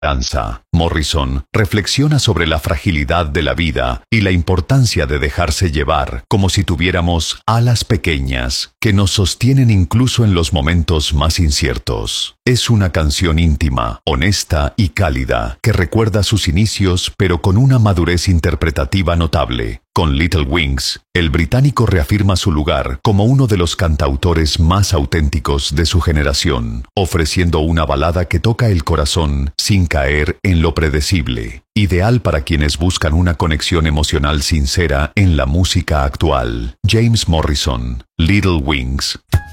esperanza. Morrison reflexiona sobre la fragilidad de la vida y la importancia de dejarse llevar, como si tuviéramos alas pequeñas que nos sostienen incluso en los momentos más inciertos. Es una canción íntima, honesta y cálida, que recuerda sus inicios pero con una madurez interpretativa notable. Con Little Wings, el británico reafirma su lugar como uno de los cantautores más auténticos de su generación, ofreciendo una balada que toca el corazón sin caer en lo predecible, ideal para quienes buscan una conexión emocional sincera en la música actual. James Morrison, Little Wings.